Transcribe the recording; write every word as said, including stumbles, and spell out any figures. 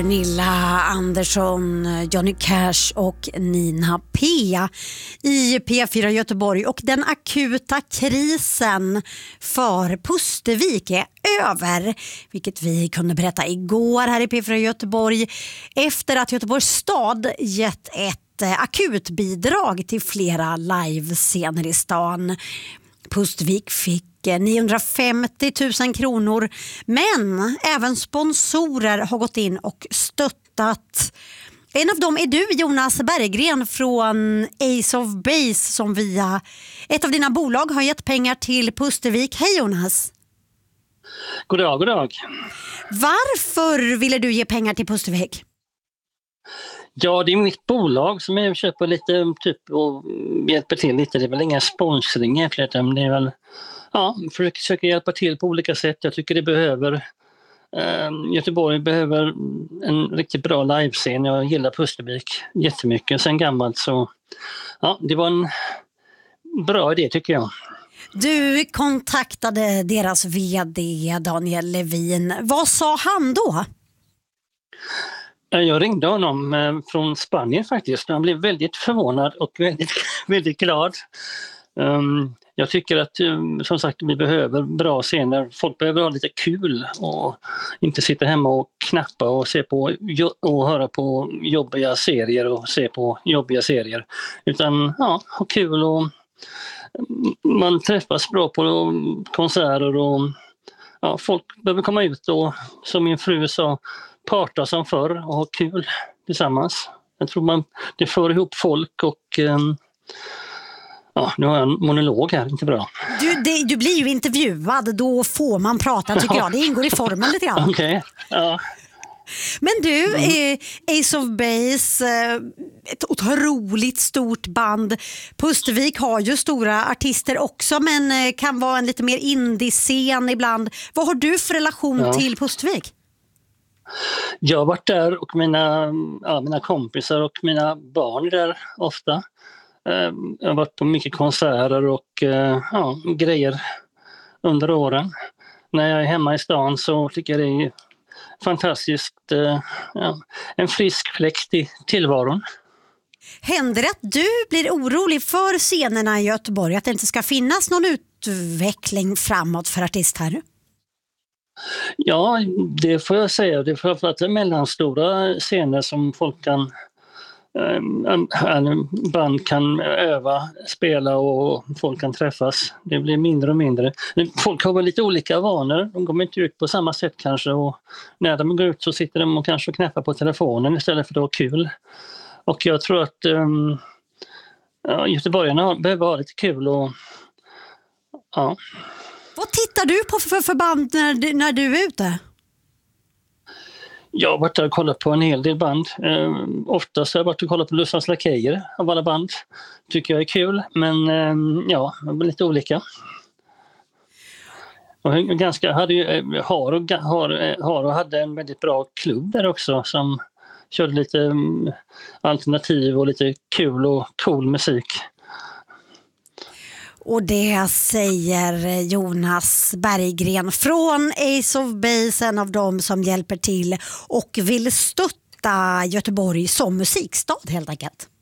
Nilla Andersson, Johnny Cash och Nina P i P fyra Göteborg, och den akuta krisen för Pustervik är över, vilket vi kunde berätta igår här i P fyra Göteborg efter att Göteborgs stad gett ett akutbidrag till flera livescener i stan. Pustervik fick niohundrafemtio tusen kronor, men även sponsorer har gått in och stöttat. En av dem är du, Jonas Berggren från Ace of Base, som via ett av dina bolag har gett pengar till Pustervik. Hej Jonas! God dag, god dag. Varför ville du ge pengar till Pustervik? Ja, det är mitt bolag som jag köper lite typ och hjälper till lite. Det är väl inga sponsring egentligen. Det är väl, ja, försöker hjälpa till på olika sätt. Jag tycker det behöver, eh, Göteborg behöver en riktigt bra livescen. Jag gillar Pustervik jättemycket sen gammalt, så ja, det var en bra idé tycker jag. Du kontaktade deras vd Daniel Levin. Vad sa han då? Jag ringde honom från Spanien faktiskt. Han blev väldigt förvånad och väldigt, väldigt glad. Jag tycker att, som sagt, vi behöver bra scener. Folk behöver ha lite kul och inte sitta hemma och knappa och se på och höra på jobbiga serier och se på jobbiga serier. Utan ja, ha kul, och man träffas bra på konserter och ja, folk behöver komma ut och, som min fru sa, parta som förr och ha kul tillsammans. Jag tror man, det för ihop folk och um, ja, nu har jag en monolog här, inte bra. Du, det, du blir ju intervjuad, då får man prata tycker jag. Det ingår i formen lite grann. Okej, okay. Ja. Men du, mm. Ace of Base, ett otroligt stort band. Pustervik har ju stora artister också, men kan vara en lite mer indie-scen ibland. Vad har du för relation ja. till Pustervik? Jag har varit där och mina, ja, mina kompisar och mina barn är där ofta. Jag har varit på mycket konserter och ja, grejer under åren. När jag är hemma i stan så tycker jag det är fantastiskt, ja, en frisk fläkt i tillvaron. Händer det att du blir orolig för scenerna i Göteborg, att det inte ska finnas någon utveckling framåt för artister? Ja, det får jag säga. Det är framförallt mellanstora scener som folk kan, äh, band kan öva, spela och folk kan träffas. Det blir mindre och mindre. Folk har väl lite olika vanor. De går inte ut på samma sätt kanske, och när de går ut så sitter de och kanske knappar på telefonen istället för att ha kul. Och jag tror att um, ja, göteborgarna behöver ha lite kul och ja. Vad tittar du på för förband när du, när du är ute? Jag har varit där och kollat på en hel del band. Eh, oftast har jag varit och kollat på Lussans Lakejer av alla band. Tycker jag är kul, men eh, ja, lite olika. Och ganska, hade ju, har, och, har, har och hade en väldigt bra klubb där också som körde lite um, alternativ och lite kul och cool musik. Och det säger Jonas Berggren från Ace of Base, en av dem som hjälper till och vill stötta Göteborg som musikstad helt enkelt.